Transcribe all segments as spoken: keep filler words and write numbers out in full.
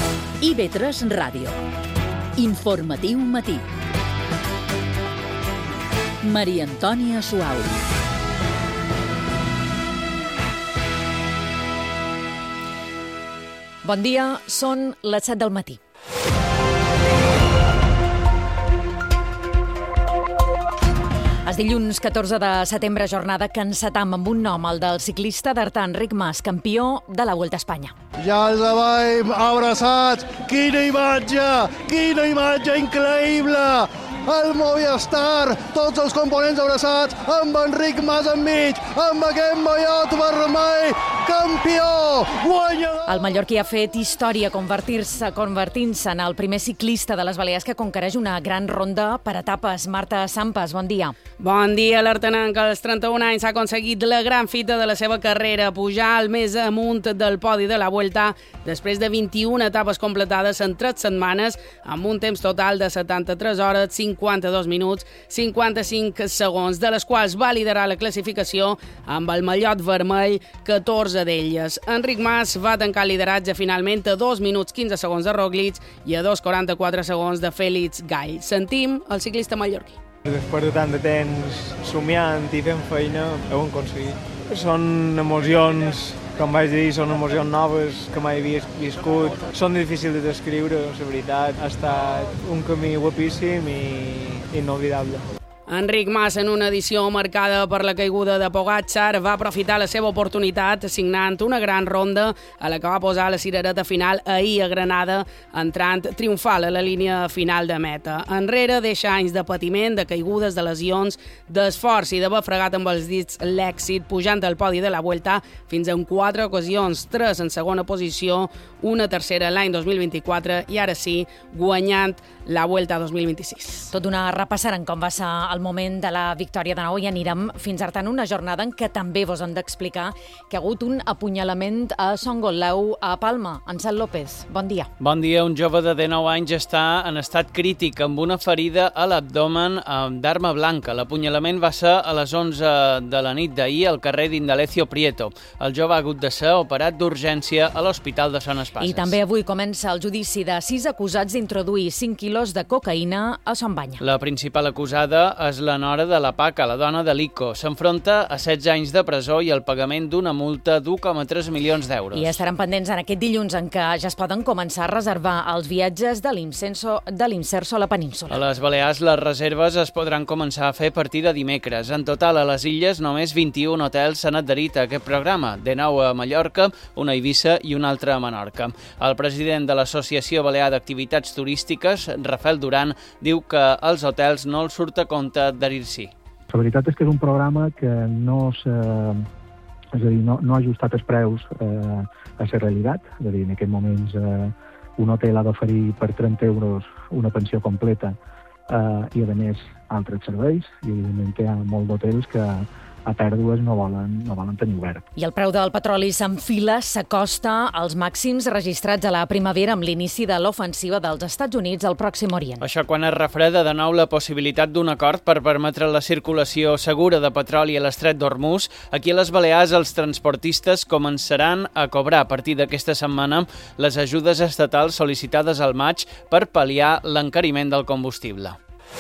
I ve tres Ràdio. Informatiu matí. Maria Antònia Suau. Bon dia, són les set del matí. És dilluns catorze de setembre, jornada que encetam amb un nom, el del ciclista d'Artà, Enric Mas, campió de la Vuelta a Espanya. Ja els veiem abraçats. Quina imatge! Quina imatge increïble! El Movistar, tots els components abraçats, amb Enric Mas enmig, amb aquest mallot vermell, campió, guanyador! El mallorquí ha fet història convertir-se convertint-se en el primer ciclista de les Balears que conquereix una gran ronda per etapes. Marta Sampas, bon dia. Bon dia, l'Artanenc, que als trenta-un anys ha aconseguit la gran fita de la seva carrera, pujar al més amunt del podi de la Vuelta després de vint-i-una etapes completades en tres setmanes, amb un temps total de setanta-tres hores, cinquanta-dos minuts, cinquanta-cinc segons, de les quals va liderar la classificació amb el mallot vermell, catorze d'elles. Enric Mas va tancar el lideratge finalment a dos minuts quinze segons de Roglic i a dos quaranta-quatre segons de Félix Gall. Sentim el ciclista mallorquí. Després de tant de temps somiant i fent feina, ho hem aconseguit. Són emocions, com vaig dir, són emocions noves que mai havia viscut. Són difícils de descriure, la veritat. Ha estat un camí guapíssim i inolvidable. Enric Mas, en una edició marcada per la caiguda de Pogačar, va aprofitar la seva oportunitat signant una gran ronda a la que va posar la cirereta final ahir a Granada, entrant triomfal a la línia final de meta. Enrere deixa anys de patiment, de caigudes, de lesions, d'esforç i d'haver fregat amb els dits l'èxit, pujant al podi de la Vuelta fins en quatre ocasions, tres en segona posició, una tercera l'any dos mil vint-i-quatre i ara sí, guanyant la Vuelta dos mil vint-i-sis. Tot una repassarem com va ser el moment de la victòria de nou i anirem fins ara tant una jornada en què també vos hem d'explicar que ha hagut un apunyalament a Son Gotleu a Palma. Ansel López, bon dia. Bon dia. Un jove de dinou anys està en estat crític amb una ferida a l'abdomen d'arma blanca. L'apunyalament va ser a les onze de la nit d'ahir al carrer d'Indalecio Prieto. El jove ha hagut de ser operat d'urgència a l'Hospital de Son Espases. I també avui comença el judici de sis acusats d'introduir cinc quilos de cocaïna a Son Banya. La principal acusada és la nora de la Paca, la dona de l'Ico. S'enfronta a setze anys de presó i el pagament d'una multa d'u coma tres milions d'euros. I estarem pendents en aquest dilluns en què ja es poden començar a reservar els viatges de l'Imserso de l'Imserso a la península. A les Balears les reserves es podran començar a fer a partir de dimecres. En total, a les illes només vint-i-un hotels s'han adherit a aquest programa, de nou a Mallorca, una a Eivissa i un altre a Menorca. El president de l'Associació Balear d'Activitats Turístiques, Rafael Duran, diu que als hotels no els surt a compte adherir-s'hi. La veritat és que és un programa que no s'ha, és a dir, no, no ha ajustat els preus eh, a la realitat. És a dir, en aquests moments eh, un hotel ha d'oferir per trenta euros una pensió completa eh, i, a més, altres serveis. I, evidentment, hi ha molt d'hotels que a pèrdues no volen, no volen tenir obert. I el preu del petroli s'enfila, s'acosta als màxims registrats a la primavera amb l'inici de l'ofensiva dels Estats Units al Pròxim Orient. Això quan es refreda de nou la possibilitat d'un acord per permetre la circulació segura de petroli a l'estret d'Hormuz. Aquí a les Balears els transportistes començaran a cobrar a partir d'aquesta setmana les ajudes estatals sol·licitades al maig per pal·liar l'encariment del combustible.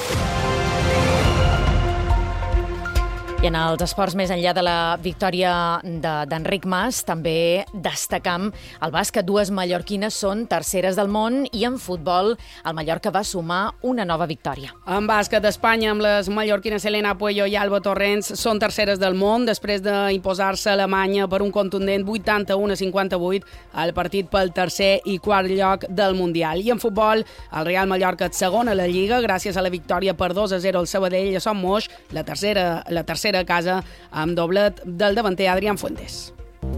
I en els esports, més enllà de la victòria d'Enric Mas, també destacam el bàsquet. Dues mallorquines són terceres del món i en futbol el Mallorca va sumar una nova victòria. En bàsquet d'Espanya, amb les mallorquines Elena Puello i Alba Torrents, són terceres del món després d'imposar-se a Alemanya per un contundent vuitanta-u a cinquanta-vuit al partit pel tercer i quart lloc del Mundial. I en futbol, el Real Mallorca és segon a la Lliga gràcies a la victòria per dos a zero al Sabadell a Son Moix, la tercera, la tercera a casa amb doblet del davanter Adrián Fuentes.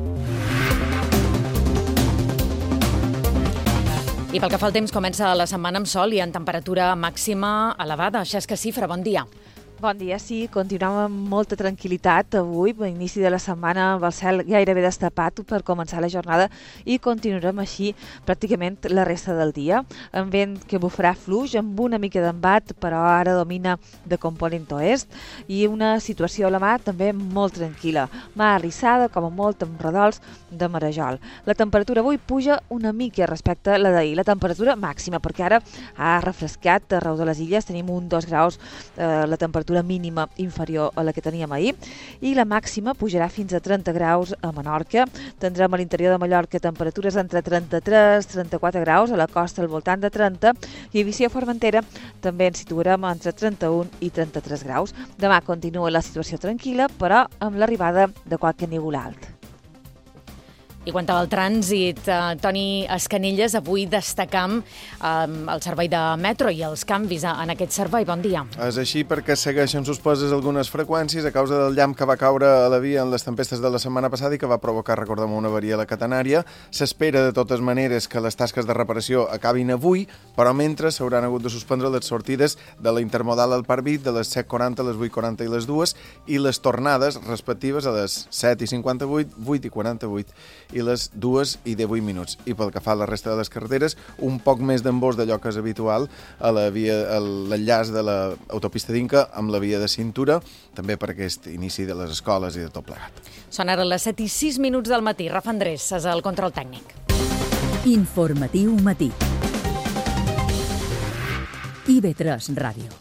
I pel que fa al temps, comença la setmana amb sol i en temperatura màxima elevada. Xesca Cifra, bon dia. Bon dia, sí, continuem amb molta tranquil·litat avui, a inici de la setmana amb el cel gairebé destapat per començar la jornada i continuarem així pràcticament la resta del dia, amb vent que bufarà fluix, amb una mica d'embat, però ara domina de component oest i una situació a la mar també molt tranquil·la, mar arrissada, com a molt amb rodols de marejol. La temperatura avui puja una mica respecte a la d'ahir, la temperatura màxima, perquè ara ha refrescat arreu de les illes, tenim un dos graus eh, la temperatura mínima inferior a la que teníem ahir i la màxima pujarà fins a trenta graus a Menorca. Tindrem a l'interior de Mallorca temperatures entre trenta-tres i trenta-quatre graus, a la costa al voltant de trenta i a Eivissa i Formentera també ens situarem entre trenta-un i trenta-tres graus. Demà continua la situació tranquil·la, però amb l'arribada de qualque núvol alt. I quant al trànsit, eh, Toni Escanilles, avui destacam eh, el servei de metro i els canvis en aquest servei. Bon dia. És així perquè segueixen suspeses algunes freqüències a causa del llamp que va caure a la via en les tempestes de la setmana passada i que va provocar, recordem, una avaria a la catenària. S'espera de totes maneres que les tasques de reparació acabin avui, però mentre s'hauran hagut de suspendre les sortides de la intermodal al Parvit de les set quaranta, les vuit quaranta i les dues i les tornades respectives a les set i cinquanta-vuit, vuit i quaranta-vuit i les dues i divuit minuts. I pel que fa a la resta de les carreteres, un poc més d'embós d'allò que és habitual a la via, a l'enllaç de l'autopista d'Inca amb la via de cintura, també per aquest inici de les escoles i de tot plegat. Són ara les set i sis minuts del matí. Rafa Andrés, és el control tècnic. Informatiu matí. I V tres Ràdio.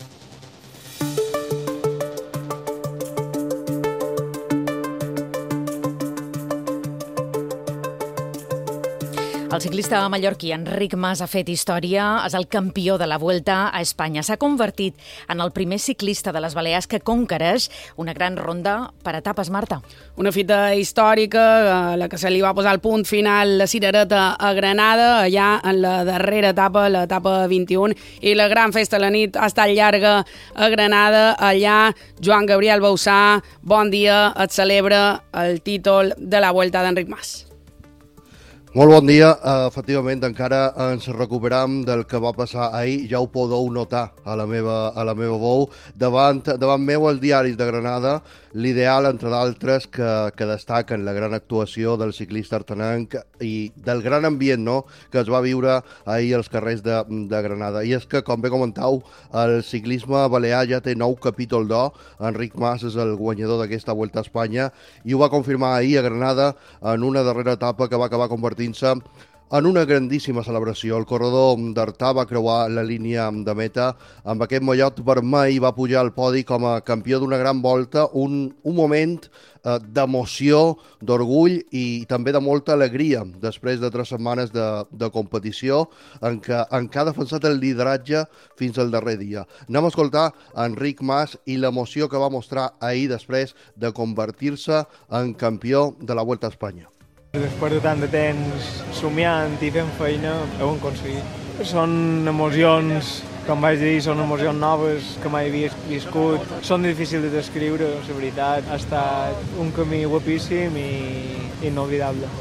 El ciclista mallorquí Enric Mas ha fet història, és el campió de la Vuelta a Espanya. S'ha convertit en el primer ciclista de les Balears que conquereix una gran ronda per etapes, Marta. Una fita històrica a la que se li va posar el punt final la cirereta a Granada, allà en la darrera etapa, l'etapa vint-i-u, i la gran festa a la nit ha estat llarga a Granada. Allà, Joan Gabriel Bausà, bon dia, et celebra el títol de la Vuelta d'Enric Mas. Molt bon dia. Uh, efectivament, encara ens recuperam del que va passar ahir. Ja ho podeu notar a la meva, a la meva veu. Davant, davant meu, els diaris de Granada, l'ideal, entre d'altres, que, que destaquen la gran actuació del ciclista artenenc i del gran ambient, no?, que es va viure ahir als carrers de, de Granada. I és que, com bé comentau, el ciclisme balear ja té nou capítol d'or. Enric Mas és el guanyador d'aquesta Vuelta a Espanya i ho va confirmar ahir a Granada en una darrera etapa que va acabar convertint en una grandíssima celebració. El corredor d'Artà va creuar la línia de meta amb aquest mallot vermell i va pujar al podi com a campió d'una gran volta, un, un moment eh, d'emoció, d'orgull i també de molta alegria després de tres setmanes de, de competició en què, en què ha defensat el lideratge fins al darrer dia. Anem a escoltar Enric Mas i l'emoció que va mostrar ahir després de convertir-se en campió de la Vuelta a Espanya. Després de tant de temps somiant i fent feina, ho hem aconseguit. Són emocions, com vaig dir, són emocions noves que mai havia viscut. Són difícils de descriure, la veritat. Ha estat un camí guapíssim i inolvidable.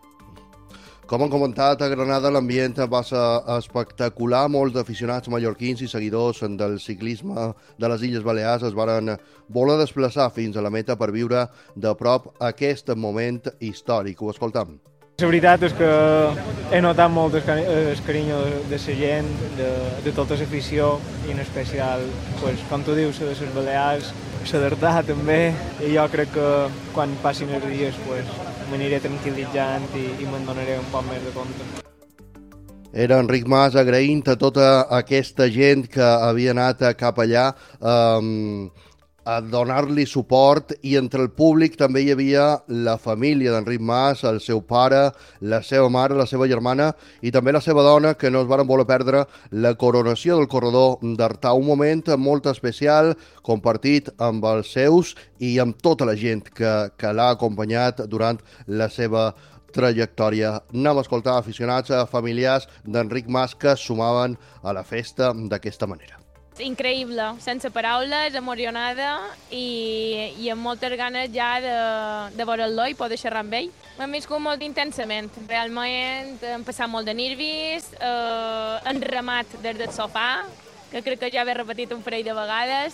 Com han comentat, a Granada l'ambient va ser espectacular. Molts aficionats mallorquins i seguidors del ciclisme de les Illes Balears es van voler desplaçar fins a la meta per viure de prop aquest moment històric. Ho escoltam. La veritat és que he notat molt el carinyo de la gent, de, de tota l'afició, i en especial, pues, com tu dius, de les Balears, la d'Artà també, i jo crec que quan passin els dies pues, m'aniré tranquil·litzant i, i me'n donaré un poc més de compte. Era Enric Mas agraint a tota aquesta gent que havia anat cap allà um, a donar-li suport, i entre el públic també hi havia la família d'Enric Mas, el seu pare, la seva mare, la seva germana i també la seva dona, que no es van voler perdre la coronació del corredor d'Artà. Un moment molt especial, compartit amb els seus i amb tota la gent que, que l'ha acompanyat durant la seva trajectòria. Anem a escoltar aficionats familiars d'Enric Mas que sumaven a la festa d'aquesta manera. Increïble, sense paraules, emocionada i, i amb moltes ganes ja de, de veure-lo i poder xerrar amb ell. M'hem viscut molt intensament, realment hem passat molt de nervis, eh, hem remat des del sofà, que crec que ja he repetit un parell de vegades,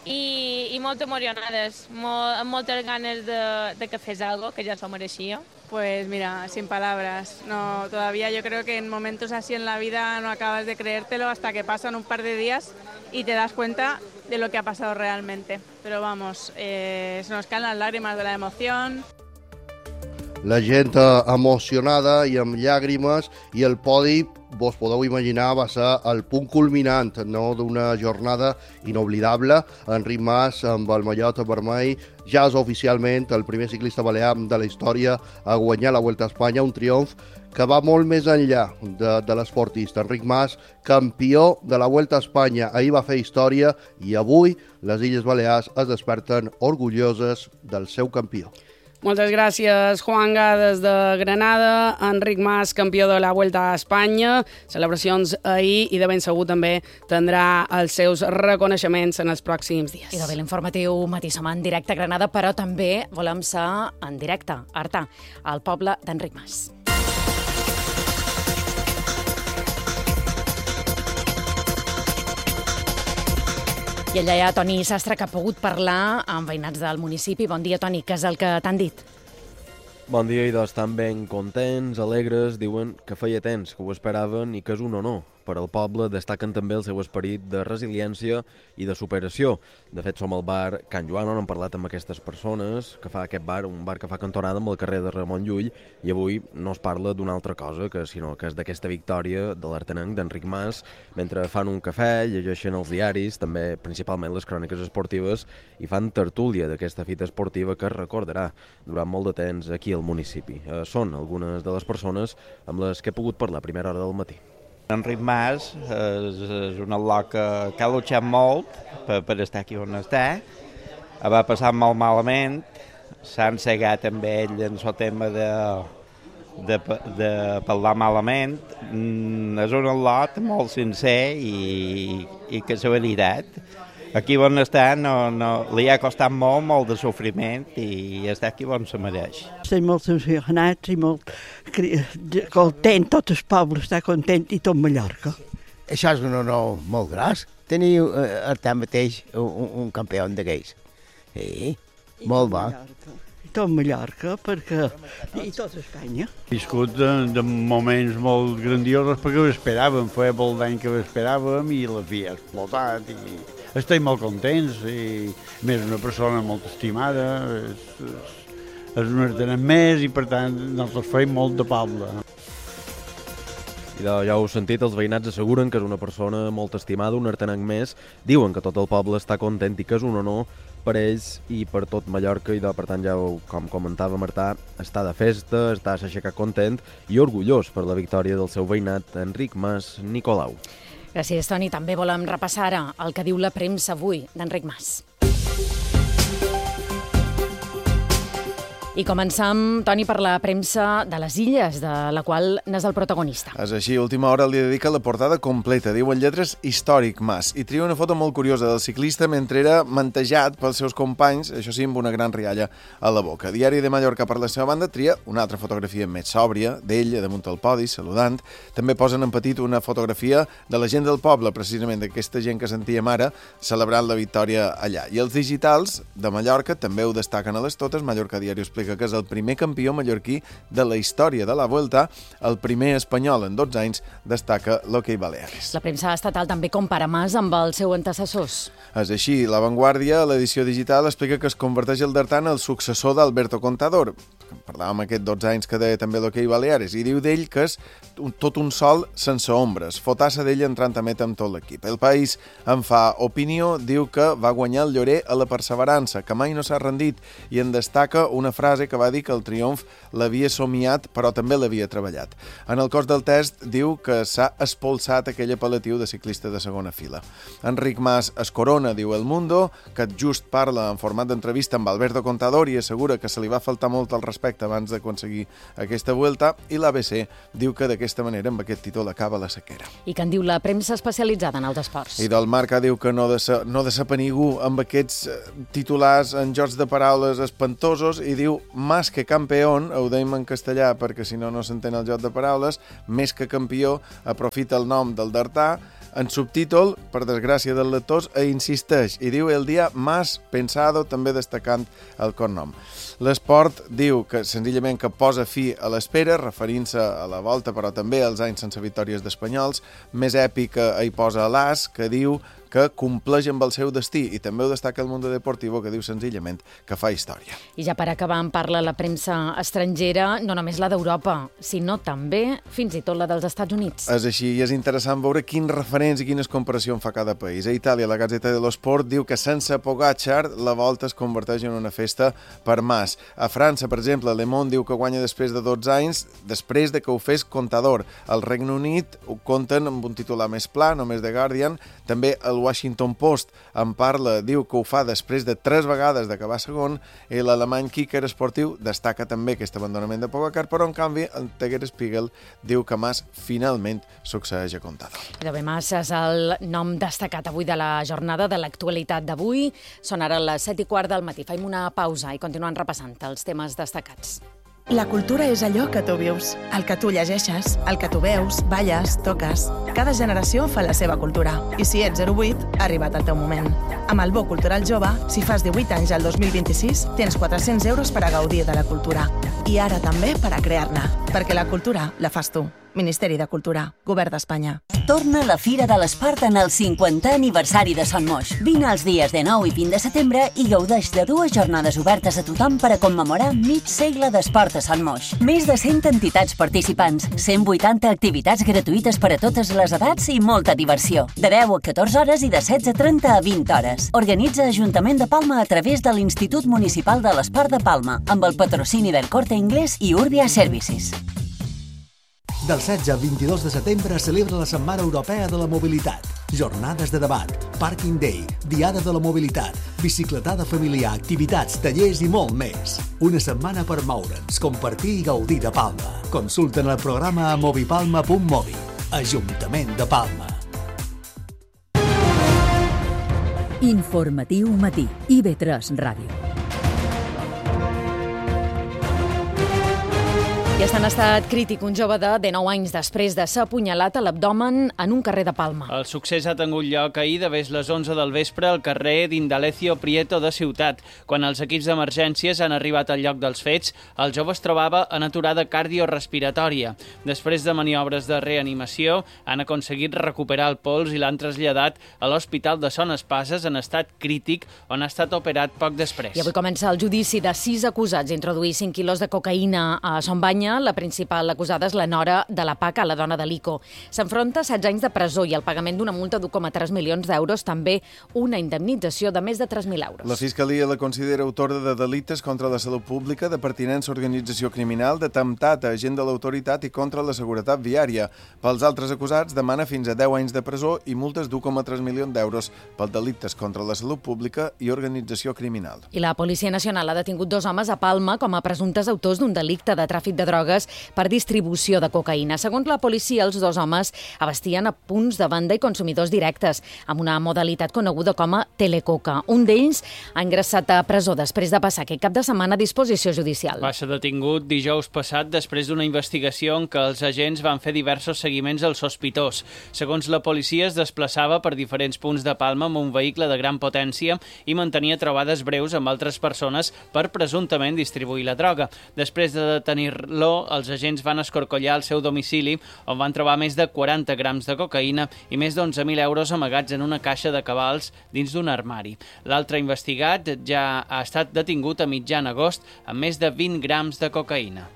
i, i molt emocionades, molt, amb moltes ganes de, de que fes algo, que ja s'ho mereixia. Pues mira, sin palabras. No, todavía yo creo que en momentos así en la vida no acabas de creértelo hasta que pasan un par de días y te das cuenta de lo que ha pasado realmente. Pero vamos, eh, se nos caen las lágrimas de la emoción. La gent emocionada i amb llàgrimes, i el podi, vos podeu imaginar, va ser el punt culminant, no?, d'una jornada inoblidable. Enric Mas, amb el mallot vermell, ja és oficialment el primer ciclista balear de la història a guanyar la Vuelta a Espanya, un triomf que va molt més enllà de, de l'esportista. Enric Mas, campió de la Vuelta a Espanya, ahir va fer història i avui les Illes Balears es desperten orgulloses del seu campió. Moltes gràcies, Juanga, des de Granada. Enric Mas, campió de la Vuelta a Espanya. Celebracions ahir i de ben segur també tindrà els seus reconeixements en els pròxims dies. I de bé l'informatiu Matí som en directe a Granada, però també volem ser en directe a Artà, al poble d'Enric Mas. I allà hi ha Toni Sastre, que ha pogut parlar amb veïnats del municipi. Bon dia, Toni, què és el que t'han dit? Bon dia, i doncs estan ben contents, alegres, diuen que feia temps que ho esperaven i que és un honor per al poble. Destaquen també el seu esperit de resiliència i de superació. De fet, som al bar Can Joan, on hem parlat amb aquestes persones, que fa aquest bar, un bar que fa cantonada amb el carrer de Ramon Llull, i avui no es parla d'una altra cosa, que, sinó que és d'aquesta victòria de l'artenenc d'Enric Mas, mentre fan un cafè, llegeixen els diaris, també principalment les cròniques esportives, i fan tertúlia d'aquesta fita esportiva que es recordarà durant molt de temps aquí al municipi. Eh, són algunes de les persones amb les que he pogut parlar a primera hora del matí. Enric Mas és, és un atleta que, que ha luchat molt per, per estar aquí on està. Va passar molt malament, s'ha encegat amb ell en el tema de, de, de parlar malament. Mm, és un atleta molt sincer i, i que és la veritat. Aquí on està no, no, li ha costat molt, molt de sofriment i està aquí on se mereix. Estem molt emocionats i molt content, tot el poble està content i tot Mallorca. Això és un honor molt gros. Teniu eh, ara mateix un, un campió d'aquells. Sí, I molt bo. I tot Mallorca, perquè... i tot Espanya. He viscut de, de moments molt grandiosos perquè ho esperàvem, feia molt d'any que ho esperàvem i la fi ha explotat i estem molt contents i més una persona molt estimada, és, és, és un artenenc més i per tant nosaltres feim molt de poble. I de, ja heu sentit, els veïnats asseguren que és una persona molt estimada, un artenenc més, diuen que tot el poble està content i que és un honor per ells i per tot Mallorca i de, per tant ja ho, com comentava Martà, està de festa, està s'aixecat content i orgullós per la victòria del seu veïnat Enric Mas Nicolau. Gràcies, Toni. També volem repassar ara el que diu la premsa avui d'Enric Mas. I començam, Toni, per la premsa de les Illes, de la qual n'és el protagonista. És així, última hora li dedica la portada completa. Diu en lletres històric Mas. I tria una foto molt curiosa del ciclista mentre era mantejat pels seus companys, això sí, amb una gran rialla a la boca. Diari de Mallorca, per la seva banda, tria una altra fotografia més sòbria, d'ell, damunt el podi, saludant. També posen en petit una fotografia de la gent del poble, precisament d'aquesta gent que sentíem ara, celebrant la victòria allà. I els digitals de Mallorca també ho destaquen a les totes. Mallorca Diari explica que és el primer campió mallorquí de la història de la Vuelta, el primer espanyol en dotze anys, destaca l'Hockey Baleares. La premsa estatal també compara Mas amb els seus antecessors. És així, La Vanguardia, l'edició digital, explica que es converteix el Dartan el successor d'Alberto Contador. Parlàvem aquest dotze anys que deia també l'Hockey Baleares, i diu d'ell que és tot un sol sense ombres. Fotassa d'ell entrant a meta amb tot l'equip. El País en fa opinió, diu que va guanyar el Llorer a la perseverança, que mai no s'ha rendit, i en destaca una frase que va dir que el triomf l'havia somiat, però també l'havia treballat. En el cos del test diu que s'ha expulsat aquell apel·latiu de ciclista de segona fila. Enric Mas es corona, diu El Mundo, que just parla en format d'entrevista amb Alberto Contador i assegura que se li va faltar molt el respecte respecte abans d'aconseguir aquesta Vuelta, i l'A B C diu que d'aquesta manera, amb aquest títol, acaba la sequera. I que en diu la premsa especialitzada en els esports. I del Marca diu que no de sa, no de sap a ningú amb aquests titulars en jocs de paraules espantosos, i diu más que campeón, ho deim en castellà perquè si no no s'entén el joc de paraules, més que campió, aprofita el nom del Dartà, en subtítol, per desgràcia dels lectors, e insisteix, i diu el dia más pensado, també destacant el cognom. L'Esport diu que senzillament que posa fi a l'espera, referint-se a la Volta, però també als anys sense victòries d'espanyols. Més èpica hi posa l'As, que diu que compleix amb el seu destí, i també ho destaca el Mundo Deportivo, que diu senzillament que fa història. I ja per acabar en parla la premsa estrangera, no només la d'Europa, sinó també fins i tot la dels Estats Units. És així, i és interessant veure quins referents i quines comparacions fa cada país. A Itàlia, la Gazzetta dello Sport diu que sense Pogacar la Volta es converteix en una festa per Mas. A França, per exemple, Le Monde diu que guanya després de dotze anys, després de que ho fes Contador. Al Regne Unit ho compten amb un titular més pla, només de Guardian. També el Washington Post en parla, diu que ho fa després de tres vegades d'acabar segon, i l'alemany Kicker Esportiu destaca també aquest abandonament de Pogacar, però en canvi el Tager Spiegel diu que Mas finalment succeeix a Contador. Idò bé, Mas és el nom destacat avui de la jornada, de l'actualitat d'avui. Són ara les set i quart del matí. Faim una pausa i continuem repassant els temes destacats. La cultura és allò que tu vius, el que tu llegeixes, el que tu veus, balles, toques. Cada generació fa la seva cultura. I si ets zero vuit, ha arribat el teu moment. Amb el Bo Cultural Jove, si fas divuit anys al dos mil vint-i-sis, tens quatre-cents euros per a gaudir de la cultura. I ara també per a crear-ne, perquè la cultura la fas tu. Ministeri de Cultura, Govern d'Espanya. Torna la Fira de l'Esport en el cinquantè aniversari de Son Moix. Vine els dies de nou i vint de setembre i gaudeix de dues jornades obertes a tothom per a commemorar mig segle d'esport a Son Moix. Més de cent entitats participants, cent vuitanta activitats gratuïtes per a totes les edats i molta diversió. De deu a catorze hores i de setze trenta a vint hores. Organitza Ajuntament de Palma a través de l'Institut Municipal de l'Esport de Palma, amb el patrocini del Corte Inglés i Urbia Services. Del setze al vint-i-dos de setembre celebra la Setmana Europea de la Mobilitat. Jornades de debat, Parking Day, Diada de la Mobilitat, bicicletada familiar, activitats, tallers i molt més. Una setmana per moure'ns, compartir i gaudir de Palma. Consulten el programa a movipalma punt mobi. Ajuntament de Palma. Informatiu matí. I ve tres Ràdio. I està en estat crític un jove de dinou anys després de ser apunyalat a l'abdomen en un carrer de Palma. El succés ha tingut lloc ahir de vés les onze del vespre al carrer d'Indalecio Prieto de Ciutat. Quan els equips d'emergències han arribat al lloc dels fets, el jove es trobava en aturada cardiorespiratòria. Després de maniobres de reanimació, han aconseguit recuperar el pols i l'han traslladat a l'Hospital de Son Espases en estat crític, on ha estat operat poc després. I avui comença el judici de sis acusats d'introduir cinc quilos de cocaïna a Son Banya. La principal acusada és la nora de la Paca, la dona de l'Ico. S'enfronta a setze anys de presó i el pagament d'una multa d'u coma tres milions d'euros, també una indemnització de més de tres mil euros. La Fiscalia la considera autora de delictes contra la salut pública, de pertinença a organització criminal, d'atemptat a agent de l'autoritat i contra la seguretat viària. Pels altres acusats demana fins a deu anys de presó i multes d'u coma tres milions d'euros per delictes contra la salut pública i organització criminal. I la Policia Nacional ha detingut dos homes a Palma com a presumptes autors d'un delicte de tràfic de drogues per distribució de cocaïna. Segons la policia, els dos homes abastien a punts de venda i consumidors directes, amb una modalitat coneguda com a telecoca. Un d'ells ha ingressat a presó després de passar aquest cap de setmana a disposició judicial. Va ser detingut dijous passat després d'una investigació en què els agents van fer diversos seguiments al sospitós. Segons la policia, es desplaçava per diferents punts de Palma amb un vehicle de gran potència i mantenia trobades breus amb altres persones per presumptament distribuir la droga. Després de detenir-lo, els agents van escorcollar el seu domicili, on van trobar més de quaranta grams de cocaïna i més d'onze mil euros amagats en una caixa de cabals dins d'un armari. L'altre investigat ja ha estat detingut a mitjan agost amb més de vint grams de cocaïna.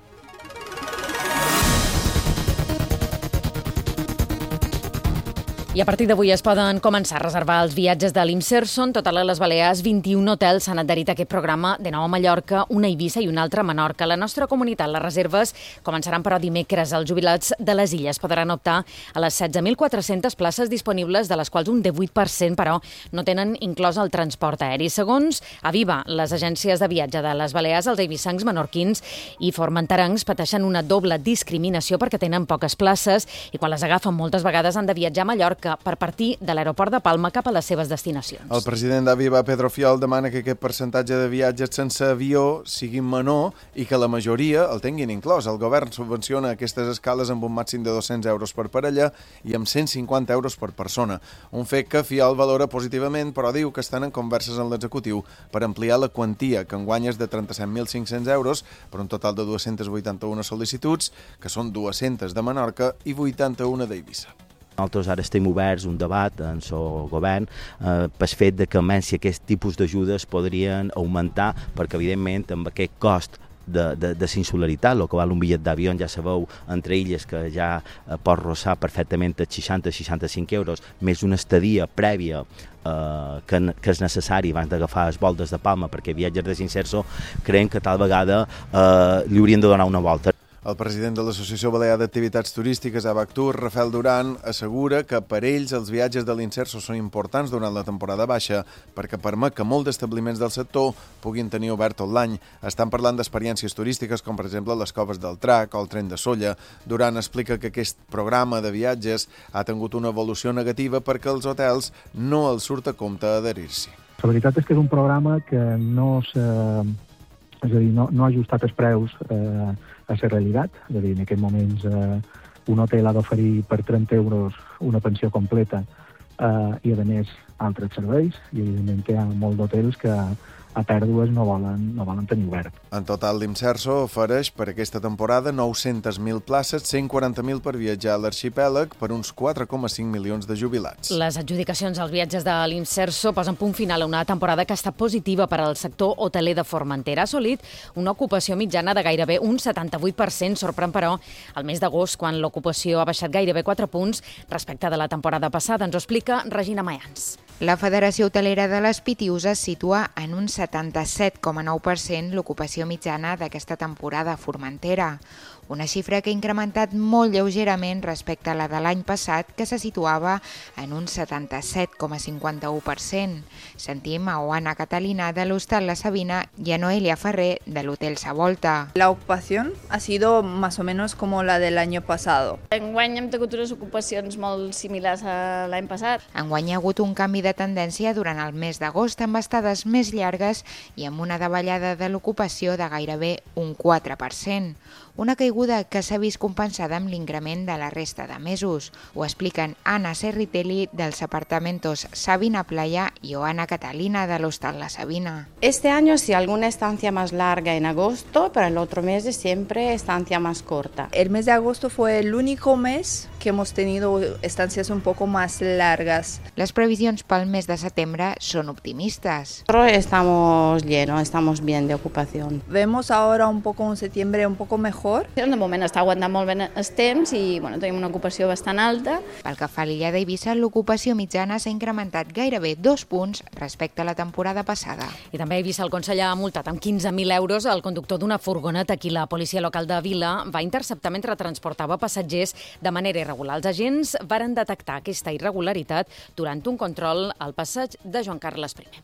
I a partir d'avui es poden començar a reservar els viatges de l'Imserso. En total, a les Balears, vint-i-un hotels s'han adherit a aquest programa, de nou a Mallorca, una a Eivissa i una altra a Menorca. La nostra comunitat, les reserves, començaran però dimecres. Els jubilats de les illes podran optar a les setze mil quatre-centes places disponibles, de les quals un divuit per cent, però, no tenen inclòs el transport aeri. Segons Aviva, les agències de viatge de les Balears, els eivissancs, menorquins i formenterencs pateixen una doble discriminació perquè tenen poques places i quan les agafen moltes vegades han de viatjar a Mallorca per partir de l'aeroport de Palma cap a les seves destinacions. El president d'Aviva, Pedro Fiol, demana que aquest percentatge de viatges sense avió sigui menor i que la majoria el tinguin inclòs. El govern subvenciona aquestes escales amb un màxim de dos-cents euros per parella i amb cent cinquanta euros per persona. Un fet que Fiol valora positivament, però diu que estan en converses en l'executiu per ampliar la quantia, que enguany és de trenta-set mil cinc-cents euros per un total de dues-centes vuitanta-una sol·licituds, que són dues-centes de Menorca i vuitanta-una d'Eivissa. Nosaltres ara estem oberts un debat en el govern eh, pel fet de que menys aquest tipus d'ajudes podrien augmentar, perquè evidentment amb aquest cost de, de, de insularitat, el que val un bitllet d'avió, ja sabeu, entre illes que ja eh, pot rossar perfectament els seixanta a seixanta-cinc euros, més una estadia prèvia eh, que, que és necessari abans d'agafar els vols des de Palma, perquè viatges de Imserso creiem que tal vegada eh, li haurien de donar una volta. El president de l'Associació Balear d'Activitats Turístiques, Abactur, Rafael Duran, assegura que per ells els viatges de l'Imserso són importants durant la temporada baixa perquè permet que molts establiments del sector puguin tenir obert tot l'any. Estan parlant d'experiències turístiques com, per exemple, les coves del Trac o el tren de Solla. Duran explica que aquest programa de viatges ha tingut una evolució negativa perquè els hotels no els surt a compte adherir-s'hi. La veritat és que és un programa que no s'ha... És a dir, no, no ha ajustat els preus eh, a la realitat. És a dir, en aquests moments eh, un hotel ha d'oferir per trenta euros una pensió completa eh, i, a més, altres serveis. I, evidentment, hi ha molts d'hotels que a pèrdues no volen, no volen tenir obert. En total, l'Imserso ofereix per aquesta temporada nou-centes mil places, cent quaranta mil per viatjar a l'arxipèlag per uns quatre coma cinc milions de jubilats. Les adjudicacions als viatges de l'Imserso posen punt final a una temporada que ha estat positiva per al sector hoteler de Formentera. Ha assolit una ocupació mitjana de gairebé un setanta-vuit per cent, sorprèn però el mes d'agost, quan l'ocupació ha baixat gairebé quatre punts respecte de la temporada passada. Ens ho explica Regina Mayans. La Federació Hotelera de les Pitius es situa en un setanta-set coma nou per cent l'ocupació mitjana d'aquesta temporada a Formentera, una xifra que ha incrementat molt lleugerament respecte a la de l'any passat, que se situava en un setanta-set coma cinquanta-u per cent. Sentim a Oana Catalina de l'Hostal La Sabina y a Noelia Ferrer de l'Hotel Savolta. La ocupación ha sido más o menos como la del año pasado. Enguany hem tingut unes ocupacions molt similars a l'any passat. Enguany ha hagut un canvi de tendència durant el mes d'agost amb estades més llargues i amb una davallada de l'ocupació de gairebé un quatre per cent. Una caiguda que s'ha vist compensada amb l'increment de la resta de mesos. Ho expliquen Ana Cerritelli dels apartamentos Sabina Playa y Oana Catalina del Hostal La Sabina. Este año sí, alguna estancia más larga en agosto, pero el otro mes es siempre estancia más corta. El mes de agosto fue el único mes que hemos tenido estancias un poco más largas. Les previsions pel mes de setembre són optimistes. Estamos llenos, estamos bien de ocupación. Vemos ahora un poco un septiembre un poco mejor. De moment està aguantant molt bé els temps i bueno, tenim una ocupació bastant alta. Pel que fa a l'illa d'Eivissa, l'ocupació mitjana s'ha incrementat gairebé dos punts respecte a la temporada passada. I també a Eivissa el Consell ha multat amb quinze mil euros el conductor d'una furgoneta a qui la policia local de Vila va interceptar mentre transportava passatgers de manera irregular. Els agents varen detectar aquesta irregularitat durant un control al passeig de Joan Carles primer.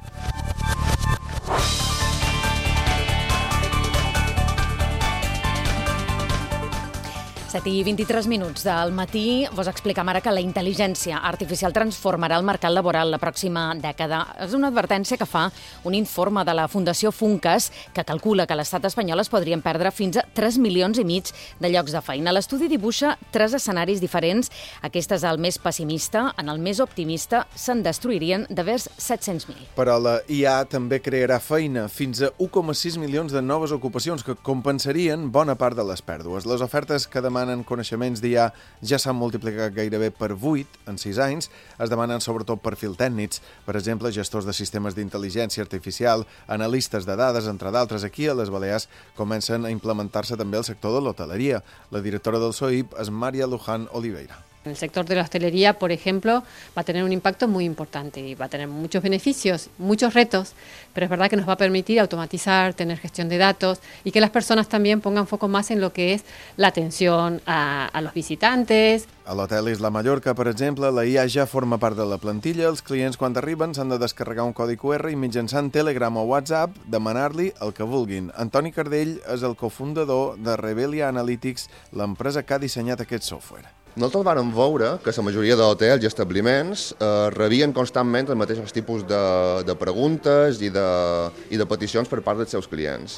set i vint-i-tres minuts del matí. Vos explicam ara que la intel·ligència artificial transformarà el mercat laboral la pròxima dècada. És una advertència que fa un informe de la Fundació Funcas que calcula que a l'estat espanyol es podrien perdre fins a tres milions i mig de llocs de feina. L'estudi dibuixa tres escenaris diferents. Aquest és el més pessimista. En el més optimista se'n destruirien de vers set-cents mil. Però la I A també crearà feina, fins a un coma sis milions de noves ocupacions que compensarien bona part de les pèrdues. Les ofertes que demanen coneixements d'I A ja s'han multiplicat gairebé per vuit en sis anys. Es demanen sobretot perfils tècnics, per exemple, gestors de sistemes d'intel·ligència artificial, analistes de dades, entre d'altres. Aquí, a les Balears, comencen a implementar-se també el sector de l'hoteleria. La directora del S O I P és Maria Luján Oliveira. El sector de la hostelería, por ejemplo, va a tener un impacto muy importante y va a tener muchos beneficios, muchos retos, pero es verdad que nos va a permitir automatizar, tener gestión de datos y que las personas también pongan foco más en lo que es la atención a, a los visitantes. A l'hotel Isla Mallorca, per exemple, la I A ja forma part de la plantilla. Els clients, quan arriben, s'han de descarregar un codi Q R i mitjançant Telegram o WhatsApp demanar-li el que vulguin. Antoni Cardell és el cofundador de Revelia Analytics, l'empresa que ha dissenyat aquest software. Nosaltres vam veure que la majoria d'hotels i establiments eh, rebien constantment els mateixos tipus de, de preguntes i de, i de peticions per part dels seus clients.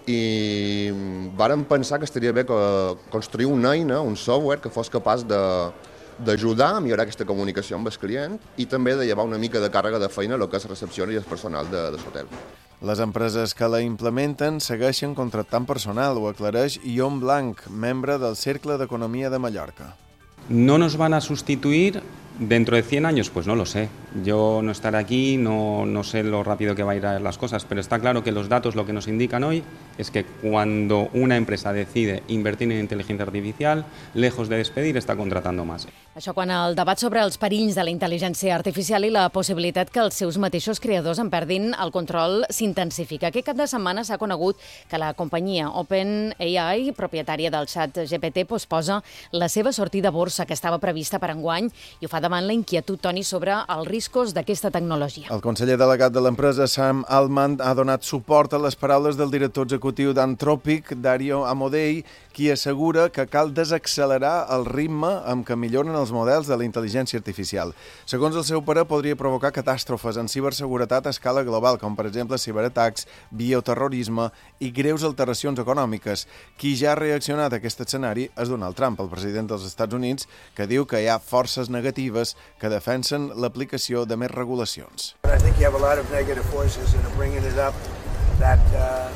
I vàrem pensar que estaria bé que construir una eina, un software que fos capaç de, d'ajudar a millorar aquesta comunicació amb el client i també de llevar una mica de càrrega de feina a el que és recepció i el personal de, de l'hotel. Les empreses que la implementen segueixen contractant personal, ho aclareix Ion Blanc, membre del Cercle d'Economia de Mallorca. ¿No nos van a sustituir dentro de cien años? Pues no lo sé. Yo no estaré aquí, no, no sé lo rápido que va a ir a las cosas, pero está claro que los datos lo que nos indican hoy es que cuando una empresa decide invertir en inteligencia artificial, lejos de despedir, està contratando más. Això quan el debat sobre els perills de la intel·ligència artificial i la possibilitat que els seus mateixos creadors en perdin el control s'intensifica. Aquest cap de setmana s'ha conegut que la companyia OpenAI, propietària del xat G P T, posposa la seva sortida a borsa que estava prevista per enguany i ho fa davant la inquietud, Toni, sobre els riscos d'aquesta tecnologia. El conseller delegat de l'empresa, Sam Altman, ha donat suport a les paraules del director executiu d'Anthropic, Dario Amodei, qui assegura que cal desaccelerar el ritme amb què milloren els models de la intel·ligència artificial. Segons el seu parer, podria provocar catàstrofes en ciberseguretat a escala global, com per exemple ciberatacs, bioterrorisme i greus alteracions econòmiques. Qui ja ha reaccionat a aquest escenari és Donald Trump, el president dels Estats Units, que diu que hi ha forces negatives que defensen l'aplicació de més regulacions. I think you have a lot of negative voices that are bringing it up that uh...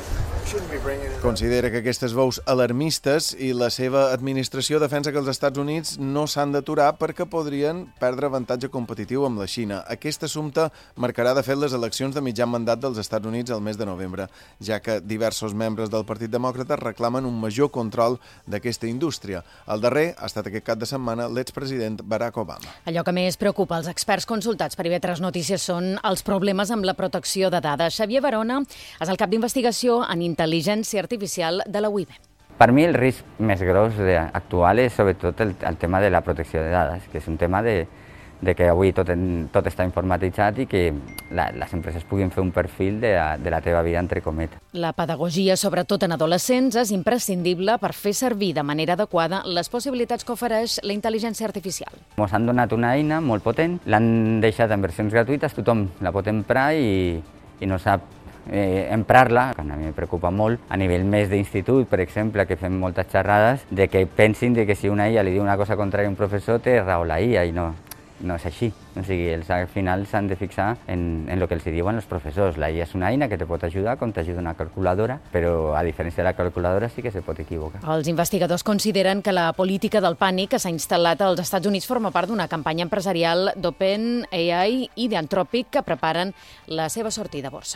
Considera que aquestes veus alarmistes i la seva administració defensa que els Estats Units no s'han d'aturar perquè podrien perdre avantatge competitiu amb la Xina. Aquest assumpte marcarà de fet les eleccions de mitjan mandat dels Estats Units al mes de novembre, ja que diversos membres del Partit Demòcrata reclamen un major control d'aquesta indústria. El darrer ha estat aquest cap de setmana l'expresident Barack Obama. Allò que més preocupa els experts consultats per I V tres Notícies són els problemes amb la protecció de dades. Xavier Barona és el cap d'investigació en intel·ligència artificial de la U I B. Per mi el risc més gros actual és sobretot el, el tema de la protecció de dades, que és un tema de, de que avui tot, en, tot està informatitzat i que la, les empreses puguin fer un perfil de la, de la teva vida entre cometes. La pedagogia, sobretot en adolescents, és imprescindible per fer servir de manera adequada les possibilitats que ofereix la intel·ligència artificial. Ens han donat una eina molt potent, l'han deixat en versions gratuïtes, tothom la pot emprar i, i no sap Eh, emprar-la, que a mi em preocupa molt, a nivell més d'institut, per exemple, que fem moltes xerrades, de que pensin de que si una I A li diu una cosa contrària a un professor, té raó la I A, i no, no és així. O sigui, ells al final s'han de fixar en, en el que els diuen els professors. La I A és una eina que te pot ajudar com t'ajuda una calculadora, però a diferència de la calculadora sí que se pot equivocar. Els investigadors consideren que la política del pànic que s'ha instal·lat als Estats Units forma part d'una campanya empresarial d'OpenAI i d'Anthropic que preparen la seva sortida a borsa.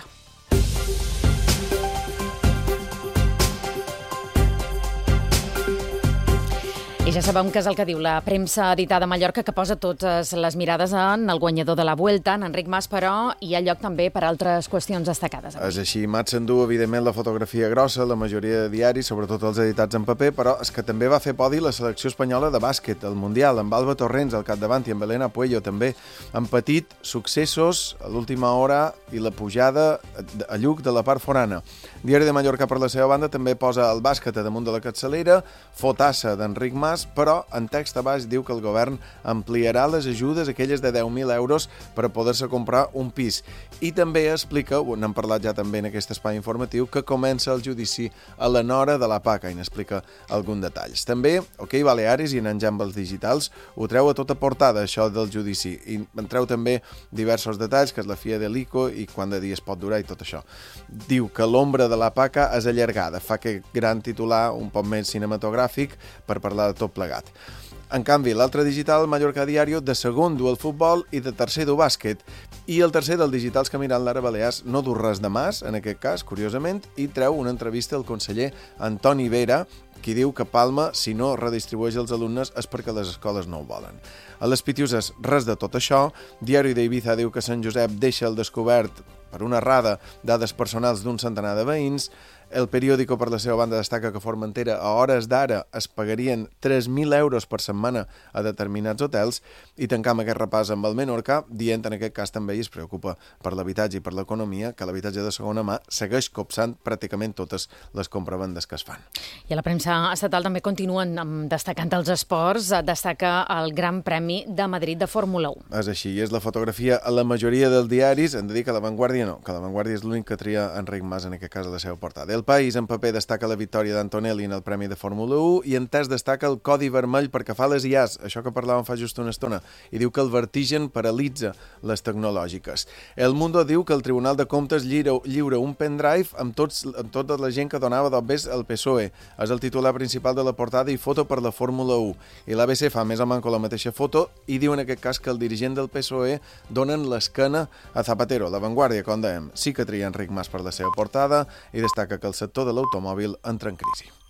I ja sabem què és el que diu la premsa editada a Mallorca, que posa totes les mirades en el guanyador de la Vuelta, en Enric Mas, però hi ha lloc també per altres qüestions destacades. És així, Mas s'endú, evidentment, la fotografia grossa, la majoria de diaris, sobretot els editats en paper, però és que també va fer podi la selecció espanyola de bàsquet, el Mundial, amb Alba Torrents al capdavant i amb Elena Puello també. Han patit successos a l'última hora i la pujada a Lluc de la part forana. Diari de Mallorca, per la seva banda, també posa el bàsquet a damunt de la capçalera, fotassa d'Enric Mas, però en text a baix diu que el govern ampliarà les ajudes, aquelles de deu mil euros, per a poder-se comprar un pis. I també explica, n'hem parlat ja també en aquest espai informatiu, que comença el judici a la nora de la PACA, i n'explica alguns detalls. També, OK Balearis i en Enjambels Digitals ho treu a tota portada, això del judici, i en treu també diversos detalls, que és la FIA de l'ICO i quant de dies pot durar i tot això. Diu que l'ombra de la PACA és allargada, fa aquest gran titular un poc més cinematogràfic per parlar de tot plegat. En canvi, l'altre digital, Mallorca Diario, de segon du el futbol i de tercer du bàsquet. I el tercer dels digitals que miren l'Ara Balears no du res de mas, en aquest cas, curiosament, i treu una entrevista al conseller Antoni Vera, qui diu que Palma, si no redistribueix els alumnes, és perquè les escoles no ho volen. A les Pitiuses, res de tot això. Diari d'Ibiza diu que Sant Josep deixa al descobert, per una errada, dades personals d'un centenar de veïns. El periòdico, per la seva banda, destaca que Formentera a hores d'ara es pagarien tres mil euros per setmana a determinats hotels, i tancam aquest repàs amb el Menorca, dient en aquest cas també, i es preocupa per l'habitatge i per l'economia, que l'habitatge de segona mà segueix copsant pràcticament totes les compravendes que es fan. I a la premsa estatal també continuen destacant els esports. Destaca el Gran Premi de Madrid de Fórmula u. És així, és la fotografia a la majoria dels diaris. Hem de dir que La Vanguardia no, que La Vanguardia és l'únic que tria Enric Mas en aquest cas a la seva portada. El País en paper destaca la victòria d'Antonelli en el Premi de Fórmula u i en test destaca el codi vermell perquè fa les I As, això que parlàvem fa just una estona, i diu que el vertigen paralitza les tecnològiques. El Mundo diu que el Tribunal de Comptes lliura, lliura un pendrive amb, tots, amb tota la gent que donava d'obves al P S O E. És el titular principal de la portada i foto per la Fórmula u. I l'A B C fa més o manco la mateixa foto i diu en aquest cas que el dirigent del P S O E donen l'esquena a Zapatero. La Vanguardia, com dèiem, sí que tria Enric Mas per la seva portada i destaca que el sector de l'automòbil entra en crisi.